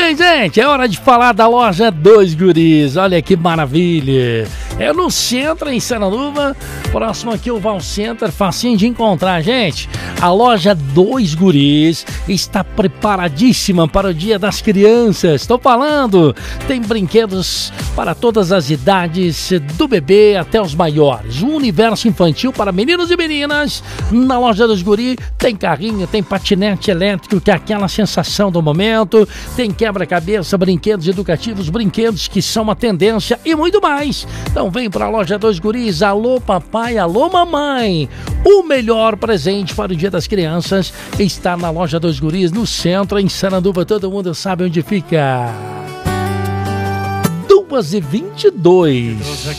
bem, gente? É hora de falar da loja Dois Guris. Olha que maravilha. É no centro, em Saranuva, próximo aqui ao Val Center, facinho de encontrar, gente. A loja Dois Guris está preparadíssima para o Dia das Crianças. Estou falando, tem brinquedos para todas as idades, do bebê até os maiores. Um universo infantil para meninos e meninas. Na loja Dois Guris tem carrinho, tem patinete elétrico, que é aquela sensação do momento. Tem quebra-cabeça, brinquedos educativos, brinquedos que são a tendência e muito mais. Então vem para a loja Dois Guris. Alô papai, alô mamãe. O melhor presente para o Dia das Crianças está na loja Dois Guris, no centro, em Saranuva. Todo mundo sabe onde fica. 2h22.